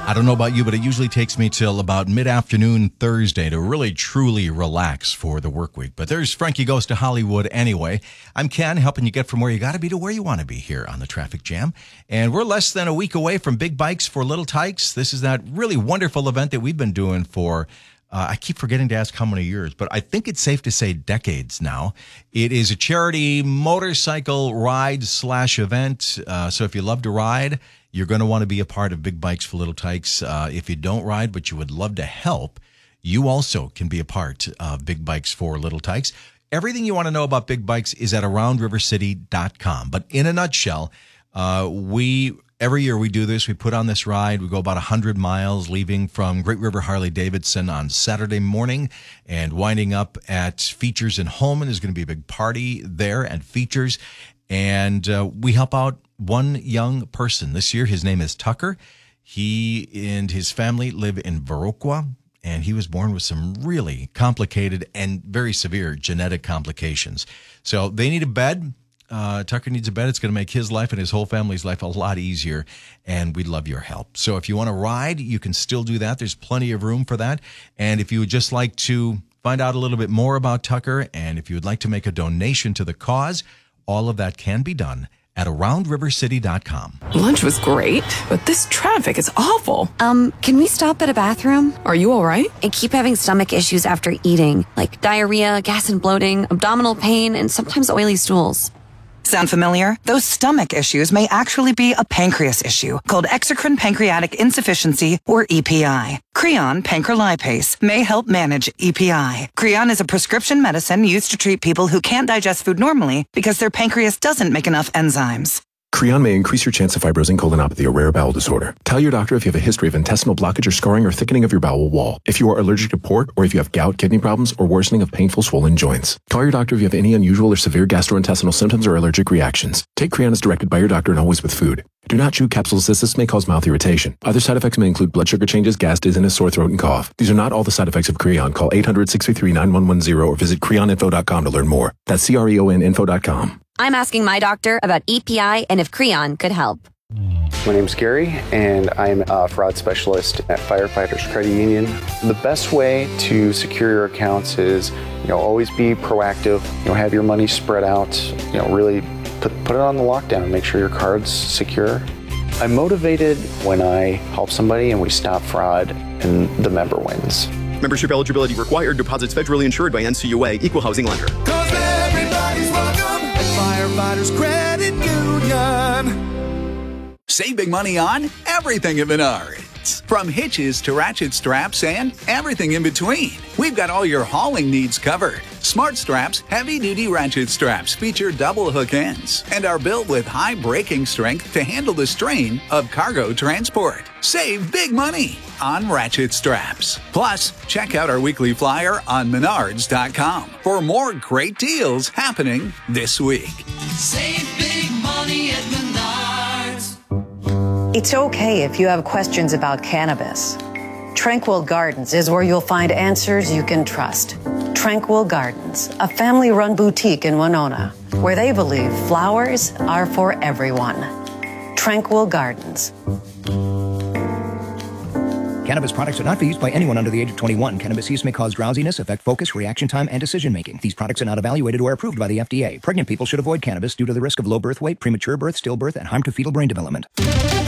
I don't know about you, but it usually takes me till about mid-afternoon Thursday to really, truly relax for the work week. But there's Frankie Goes to Hollywood anyway. I'm Ken, helping you get from where you got to be to where you want to be here on the Traffic Jam. And we're less than a week away from Big Bikes for Little Tykes. This is that really wonderful event that we've been doing for I keep forgetting to ask how many years, but I think it's safe to say decades now. It is a charity motorcycle ride/event. So if you love to ride, you're going to want to be a part of Big Bikes for Little Tykes. If you don't ride, but you would love to help, you also can be a part of Big Bikes for Little Tykes. Everything you want to know about Big Bikes is at AroundRiverCity.com. But in a nutshell, every year we do this. We put on this ride. We go about 100 miles, leaving from Great River Harley-Davidson on Saturday morning and winding up at Features in Holmen. There's going to be a big party there at Features. And we help out one young person. This year, his name is Tucker. He and his family live in Viroqua, and he was born with some really complicated and very severe genetic complications. So they need a bed. Tucker needs a bed. It's going to make his life and his whole family's life a lot easier, and we'd love your help. So if you want to ride, you can still do that. There's plenty of room for that. And if you would just like to find out a little bit more about Tucker, and if you would like to make a donation to the cause, all of that can be done at AroundRiverCity.com. Lunch was great, but this traffic is awful. Can we stop at a bathroom? Are you all right? I keep having stomach issues after eating, like diarrhea, gas and bloating, abdominal pain, and sometimes oily stools. Sound familiar? Those stomach issues may actually be a pancreas issue called exocrine pancreatic insufficiency, or EPI. Creon pancrelipase may help manage EPI. Creon is a prescription medicine used to treat people who can't digest food normally because their pancreas doesn't make enough enzymes. Creon may increase your chance of fibrosing colonopathy, a rare bowel disorder. Tell your doctor if you have a history of intestinal blockage or scarring or thickening of your bowel wall, if you are allergic to pork, or if you have gout, kidney problems, or worsening of painful swollen joints. Call your doctor if you have any unusual or severe gastrointestinal symptoms or allergic reactions. Take Creon as directed by your doctor and always with food. Do not chew capsules as this may cause mouth irritation. Other side effects may include blood sugar changes, gas, dizziness, sore throat, and cough. These are not all the side effects of Creon. Call 800-633-9110 or visit creoninfo.com to learn more. That's CREONinfo.com. I'm asking my doctor about EPI and if Creon could help. My name's Gary, and I'm a fraud specialist at Firefighters Credit Union. The best way to secure your accounts is, always be proactive. Have your money spread out. Really put it on the lockdown. Make sure your card's secure. I'm motivated when I help somebody and we stop fraud, and the member wins. Membership eligibility required. Deposits federally insured by NCUA. Equal housing lender. 'Cause everybody's welcome at Firefighters Credit Union. Save big money on everything at Menards. From hitches to ratchet straps and everything in between. We've got all your hauling needs covered. Smart Straps heavy-duty ratchet straps feature double hook ends and are built with high braking strength to handle the strain of cargo transport. Save big money on ratchet straps. Plus, check out our weekly flyer on Menards.com for more great deals happening this week. Save big money at Menards. It's okay if you have questions about cannabis. Tranquil Gardens is where you'll find answers you can trust. Tranquil Gardens, a family-run boutique in Winona, where they believe flowers are for everyone. Tranquil Gardens. Cannabis products are not for use by anyone under the age of 21. Cannabis use may cause drowsiness, affect focus, reaction time, and decision-making. These products are not evaluated or approved by the FDA. Pregnant people should avoid cannabis due to the risk of low birth weight, premature birth, stillbirth, and harm to fetal brain development.